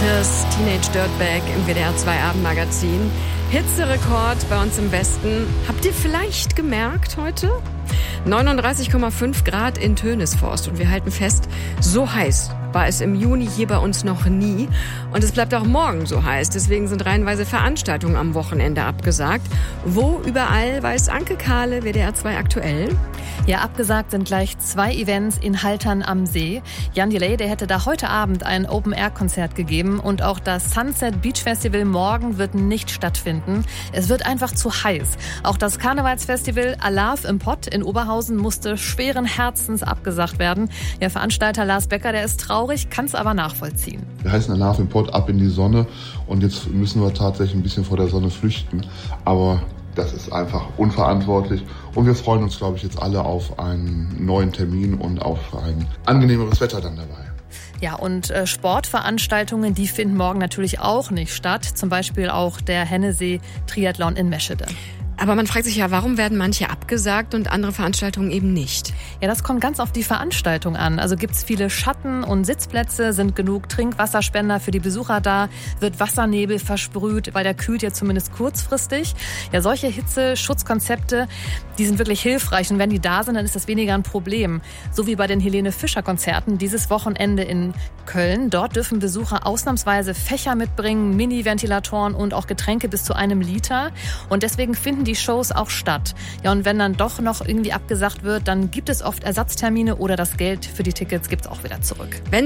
Peters Teenage Dirtbag im WDR 2 Abendmagazin. Hitzerekord bei uns im Westen. Habt ihr vielleicht gemerkt heute? 39,5 Grad in Tönisforst. Und wir halten fest, so heiß war es im Juni hier bei uns noch nie. Und es bleibt auch morgen so heiß. Deswegen sind reihenweise Veranstaltungen am Wochenende abgesagt. Wo überall weiß Anke Kahle, WDR 2 aktuell? Ja, abgesagt sind gleich 2 Events in Haltern am See. Jan Delay, der hätte da heute Abend ein Open-Air-Konzert gegeben. Und auch das Sunset Beach Festival morgen wird nicht stattfinden. Es wird einfach zu heiß. Auch das Karnevalsfestival Alarv im Pott in Oberhausen musste schweren Herzens abgesagt werden. Der Veranstalter Lars Becker, der ist traurig, kann es aber nachvollziehen. Wir heißen Alarv im Pott, ab in die Sonne. Und jetzt müssen wir tatsächlich ein bisschen vor der Sonne flüchten. Aber das ist einfach unverantwortlich. Und wir freuen uns, glaube ich, jetzt alle auf einen neuen Termin und auf ein angenehmeres Wetter dann dabei. Ja, und Sportveranstaltungen, die finden morgen natürlich auch nicht statt. Zum Beispiel auch der Hennesee-Triathlon in Meschede. Aber man fragt sich ja, warum werden manche abgesagt und andere Veranstaltungen eben nicht? Ja, das kommt ganz auf die Veranstaltung an. Also gibt's viele Schatten- und Sitzplätze, sind genug Trinkwasserspender für die Besucher da, wird Wassernebel versprüht, weil der kühlt ja zumindest kurzfristig. Ja, solche Hitzeschutzkonzepte, die sind wirklich hilfreich. Und wenn die da sind, dann ist das weniger ein Problem. So wie bei den Helene-Fischer-Konzerten dieses Wochenende in Köln. Dort dürfen Besucher ausnahmsweise Fächer mitbringen, Mini-Ventilatoren und auch Getränke bis zu 1 Liter. Und deswegen finden die Shows auch statt. Ja, und wenn dann doch noch irgendwie abgesagt wird, dann gibt es oft Ersatztermine oder das Geld für die Tickets gibt's auch wieder zurück.